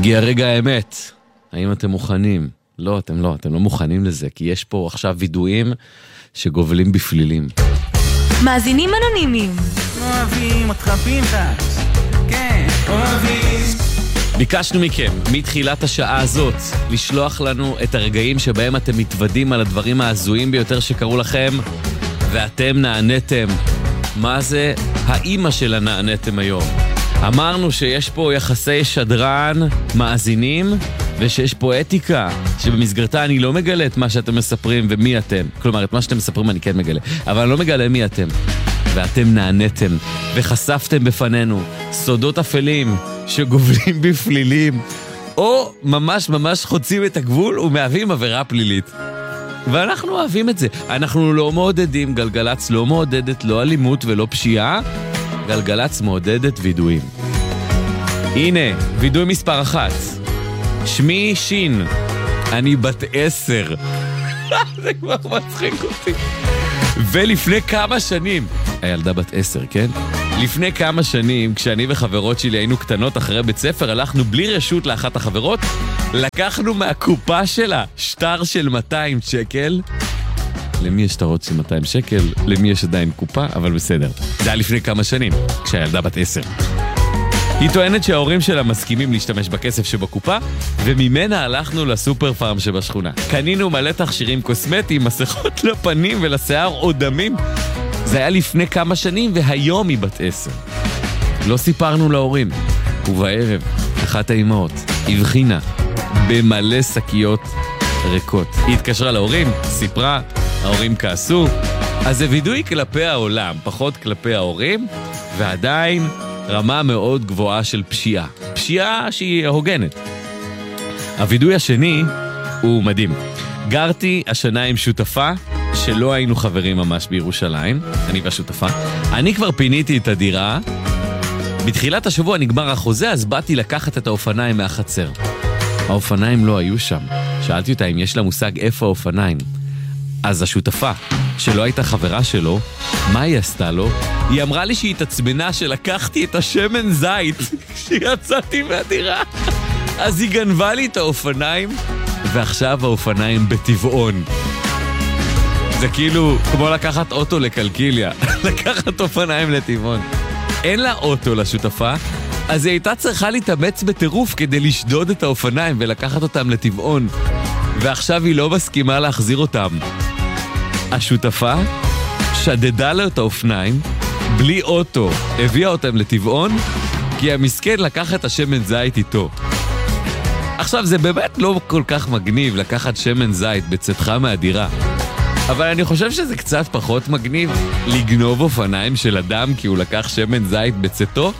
הגיע רגע האמת. האם אתם מוכנים? לא, אתם לא מוכנים לזה, כי יש פה עכשיו וידועים שגובלים בפלילים. מאזינים אנונימיים. אוהבים אותך פנחס. כן, אוהבים. ביקשנו מכם, מתחילת השעה הזאת, לשלוח לנו את הרגעים שבהם אתם מתוודים על הדברים ההזויים ביותר שקרו לכם, ואתם נעניתם. מה זה? האמא שלה נעניתם היום. אמרנו שיש פה יחסי שדרן, מאזינים, ושיש פה אתיקה, שבמסגרתה אני לא מגלה את מה שאתם מספרים ומי אתם. כלומר, את מה שאתם מספרים אני כן מגלה, אבל אני לא מגלה מי אתם. ואתם נעניתם, וחשפתם בפנינו סודות אפלים שגובלים בפלילים, או ממש חוצים את הגבול ומהווים עבירה פלילית. ואנחנו אוהבים את זה. אנחנו לא מעודדים, גלגלץ לא מעודדת, לא אלימות ולא פשיעה, גלגלץ מעודדת וידועים. הנה, וידוי מספר 1. שמי שין, אני בת 10. זה כבר מצחיק אותי. ולפני כמה שנים, הילדה בת 10, כן? לפני כמה שנים, כשאני וחברות שלי היינו קטנות אחרי בית ספר, הלכנו בלי רשות לאחת החברות, לקחנו מהקופה שלה שטר של 200 שקל. למי יש שטרות של 200 שקל? למי יש עדיין קופה? אבל בסדר. זה היה לפני כמה שנים, כשהילדה בת 10. היא טוענת שההורים שלה מסכימים להשתמש בכסף שבקופה, וממנה הלכנו לסופר פארם שבשכונה. קנינו מלא תכשירים קוסמטיים, מסכות לפנים ולשיער או דמים. זה היה לפני כמה שנים, והיום היא בת 10. לא סיפרנו להורים. ובערב, אחת האימהות הבחינה במלא שקיות ריקות. היא התקשרה להורים, סיפרה, ההורים כעסו. אז זה וידוי כלפי העולם, פחות כלפי ההורים, ועדיין רמה מאוד גבוהה של פשיעה. פשיעה שהיא הוגנת. הוידוי השני הוא מדהים. גרתי השנה עם שותפה שלא היינו חברים ממש בירושלים, אני והשותפה. אני כבר פיניתי את הדירה. בתחילת השבוע נגמר החוזה, אז באתי לקחת את האופניים מהחצר. האופניים לא היו שם. שאלתי אותה אם יש לה מושג איפה האופניים. אז השותפה, שלא הייתה חברה שלו, מה היא עשתה לו? היא אמרה לי שהיא התעצבנה שלקחתי את השמן זית כשיצאתי מהדירה. אז היא גנבה לי את האופניים, ועכשיו האופניים בטבעון. זה כאילו כמו לקחת אוטו לקלקיליה, לקחת אופניים לטבעון. אין לה אוטו לשותפה, אז היא הייתה צריכה להתאמץ בטירוף כדי לשדוד את האופניים ולקחת אותם לטבעון. ועכשיו היא לא מסכימה להחזיר אותם. השותפה שדדה לו את האופניים, בלי אוטו, הביאה אותם לטבעון, כי המסכן לקח את השמן זית איתו. עכשיו, זה באמת לא כל כך מגניב לקחת שמן זית בצאתך מהדירה. אבל אני חושב שזה קצת פחות מגניב לגנוב אופניים של אדם כי הוא לקח שמן זית בצאתו.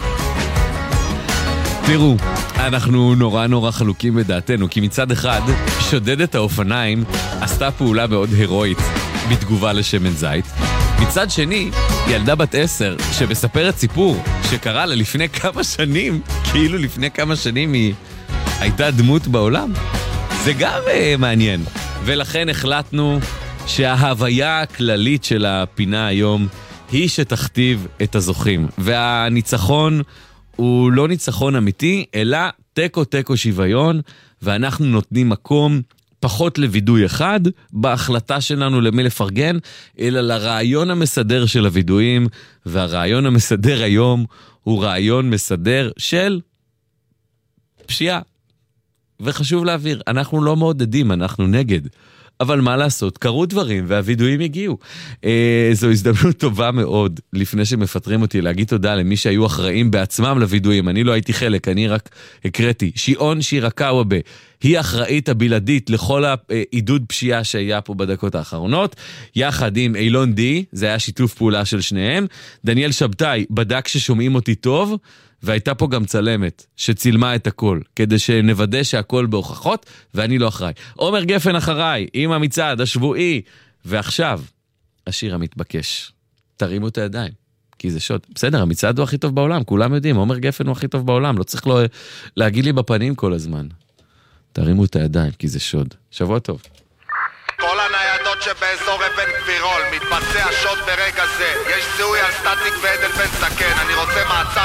תראו, אנחנו נורא חלוקים בדעתנו, כי מצד אחד, שודדת האופניים עשתה פעולה מאוד הירואית בתגובה לשמן זית. מצד שני, ילדה בת 10 שמספרת סיפור שקרה לה לפני כמה שנים, כאילו לפני כמה שנים היא הייתה דמות בעולם. זה גם מעניין. ולכן החלטנו שההוויה הכללית של הפינה היום היא שתכתיב את הזוכים. והניצחון הוא לא ניצחון אמיתי, אלא תיקו שוויון, ואנחנו נותנים מקום פחות לוידוי אחד בהחלטה שלנו למי לפרגן, אלא לרעיון המסדר של הוידויים, והרעיון המסדר היום הוא רעיון מסדר של פשיעה. וחשוב להבהיר, אנחנו לא מעודדים, אנחנו נגד. אבל מה לעשות? קרו דברים והוידויים הגיעו. זו הזדמנות טובה מאוד, לפני שמפטרים אותי, להגיד תודה למי שהיו אחראים בעצמם לוידויים. אני לא הייתי חלק, אני רק הקראתי. שיעון שירקאוובה, היא אחראית הבלעדית לכל העידוד פשיעה שהיה פה בדקות האחרונות, יחד עם אילון די, זה היה שיתוף פעולה של שניהם. דניאל שבתאי בדק ששומעים אותי טוב, והייתה פה גם צלמת שצילמה את הכל, כדי שנוודא שהכל בהוכחות, ואני לא אחראי. עומר גפן אחריי, עם המצעד השבועי, ועכשיו, השיר המתבקש. תרימו את הידיים, כי זה שוד. בסדר, המצעד הוא הכי טוב בעולם, כולם יודעים, עומר גפן הוא הכי טוב בעולם, לא צריך להגיד לי בפנים כל הזמן. תרימו את הידיים, כי זה שוד. שבוע טוב. כל הניידות שבאזור אבן גבירול מתבצע שוד ברגע זה. יש זיהוי על סטטיק ועדל בן סכן. אני רוצה מעצר